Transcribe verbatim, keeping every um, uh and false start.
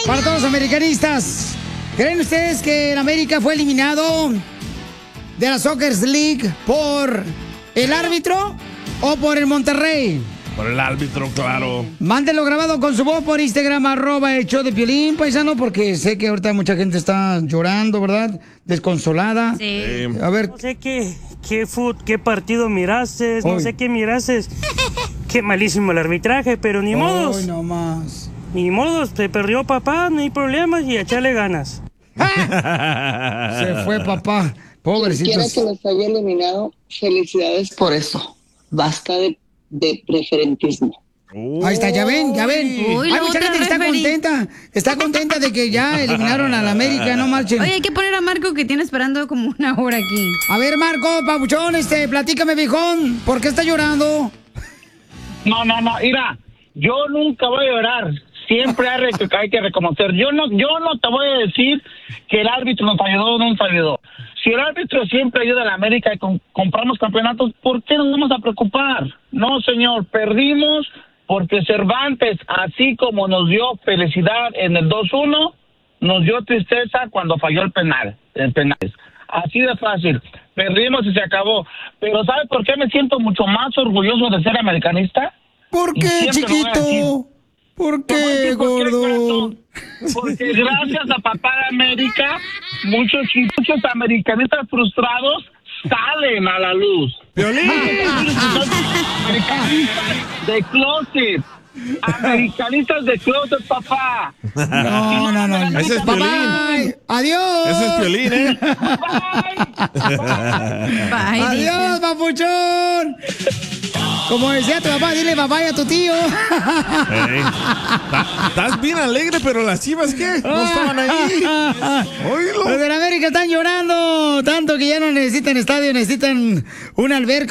Para todos los americanistas, ¿creen ustedes que el América fue eliminado de la Soccer League por el árbitro o por el Monterrey? Por el árbitro, claro. Mándenlo grabado con su voz por Instagram, arroba el show de Piolín, paisano, porque sé que ahorita mucha gente está llorando, ¿verdad? Desconsolada. Sí. A ver. No sé qué, qué, fut, qué partido miraste, no Hoy. sé qué miraste. Qué malísimo el arbitraje, pero ni modos. Ay, no más. Ni modos, te perdió papá, no hay problemas y a echarle ganas. Se fue papá. Pobrecito. Quiera que los haya eliminado, felicidades por eso. Basta de, de preferentismo. Ahí está, ya ven, ya ven. Uy, Hay la mucha otra gente que está referee. contenta. Está contenta de que ya eliminaron a la América, no marchen. Oye, hay que poner a Marco que tiene esperando como una hora aquí. A ver, Marco, papuchón, este, platícame, viejón. ¿Por qué está llorando? No, no, no, mira, yo nunca voy a llorar. Siempre hay, re- hay que reconocer. Yo no, yo no te voy a decir que el árbitro nos ayudó o no nos ayudó. Si el árbitro siempre ayuda a la América y com- compramos campeonatos, ¿por qué nos vamos a preocupar? No, señor, perdimos porque Cervantes, así como nos dio felicidad en el dos uno, nos dio tristeza cuando falló el penal, el penales. Así de fácil. Perdimos y se acabó. Pero ¿sabe por qué me siento mucho más orgulloso de ser americanista? ¿Por Y qué, siempre lo voy a decir. chiquito? ¿Por Te voy a qué, decir por qué, gordo? corazón. Porque gracias a Papá de América, muchos y muchos americanistas frustrados salen a la luz. ¡Piolín! Americanistas de closet. Americanistas de closet, papá. No, no, no. Ese es Bye, Piolín. bye. Adiós. Ese es Piolín, ¿eh? Bye, Adiós, papuchón. Como decía tu papá, dile papá a tu tío. Ey. Ta- Estás bien alegre, pero las chivas, ¿qué? No estaban ahí. Oílo. Los de la América están llorando tanto que ya no necesitan estadio, necesitan una alberca.